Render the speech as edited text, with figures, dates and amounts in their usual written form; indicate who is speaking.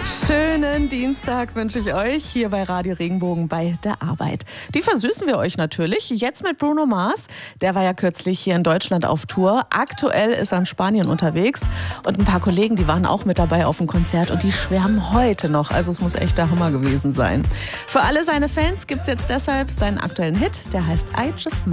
Speaker 1: Schönen Dienstag wünsche ich euch hier bei Radio Regenbogen bei der Arbeit. Die versüßen wir euch natürlich. Jetzt mit Bruno Mars. Der war ja kürzlich hier in Deutschland auf Tour. Aktuell ist er in Spanien unterwegs. Und ein paar Kollegen, die waren auch mit dabei auf dem Konzert. Und die schwärmen heute noch. Also es muss echt der Hammer gewesen sein. Für alle seine Fans gibt es jetzt deshalb seinen aktuellen Hit. Der heißt I Just Might.